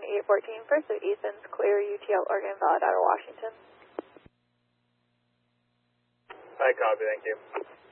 814 Pursuit Easton's clear UTL Oregon, valid out of Washington. I copy, thank you.